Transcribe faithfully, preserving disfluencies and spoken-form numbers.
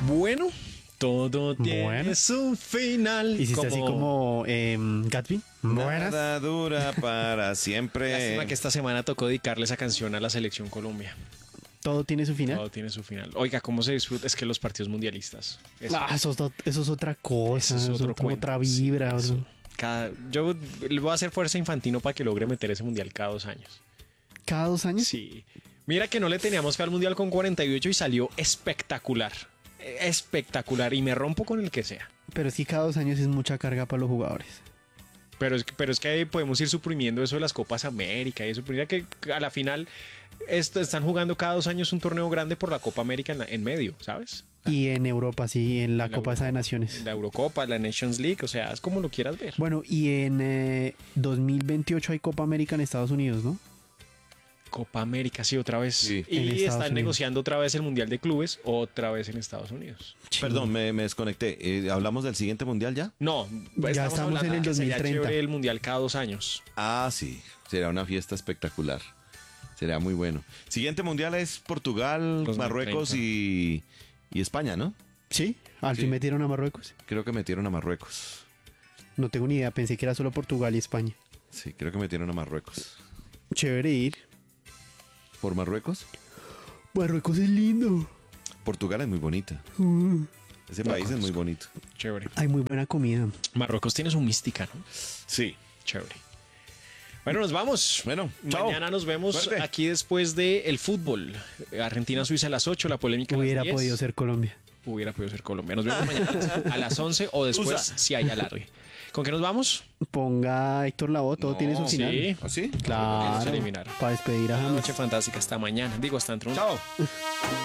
Bueno, todo tiene Bueno. su final. Hiciste así como eh, Gatsby. Buenas. Nada dura para Lástima siempre. que esta semana tocó dedicarle esa canción a la selección Colombia. Todo tiene su final. Todo tiene su final. Oiga, ¿cómo se disfruta? Es que los partidos mundialistas. Eso, Ah, eso, es, ot- eso es otra cosa. eso es Eso otro es cuento. otra vibra. Sí, otro- eso. Cada, yo le voy a hacer fuerza a Infantino para que logre meter ese mundial cada dos años. Cada dos años. Sí. Mira que no le teníamos fe al mundial con cuarenta y ocho y salió espectacular. Eh, Espectacular. Y me rompo con el que sea. Pero sí, cada dos años es mucha carga para los jugadores. Pero es, que- pero es que ahí podemos ir suprimiendo eso de las Copas América y eso. Mira que a la final esto, están jugando cada dos años un torneo grande por la Copa América en, la- en medio, ¿sabes? Y en Europa, sí, en la La Copa esa de Eurocopa. Naciones. La Eurocopa, la Nations League, o sea, es como lo quieras ver. Bueno, y en eh, dos mil veintiocho hay Copa América en Estados Unidos, ¿no? Copa América, sí, otra vez. Sí. Y En Estados están Unidos. negociando otra vez el Mundial de Clubes, otra vez en Estados Unidos. Perdón, me, me desconecté. Eh, ¿Hablamos del siguiente mundial ya? No, Ya estamos hablando en el que sería dos mil treinta. chévere el Mundial cada dos años. Ah, sí. Será una fiesta espectacular. Será muy bueno. Siguiente mundial es Portugal, dos mil Marruecos treinta. y, y España, ¿no? Sí. Al Sí. fin metieron a Marruecos. Creo que metieron a Marruecos. No tengo ni idea, pensé que era solo Portugal y España. Sí, creo que metieron a Marruecos. Chévere ir. ¿Por Marruecos? Marruecos es lindo. Portugal es muy bonita. Uh, Ese país es muy bonito. Chévere. hay muy buena comida. Marruecos tiene su mística, ¿no? Sí. Chévere. Bueno, nos vamos. Bueno, chao. Mañana nos vemos Suerte. aquí después del el fútbol. Argentina-Suiza a las ocho, la polémica a las Hubiera diez. podido ser Colombia. Hubiera podido ser Colombia. Nos vemos mañana a las once o después Usa. si hay alargue. ¿Con qué nos vamos? Ponga a Héctor Lavoe, todo No, tiene su sí. final. ¿Ah, sí? Claro. eliminar. Para despedir a Una James. noche fantástica. Hasta mañana. Digo, hasta dentro de un Chao.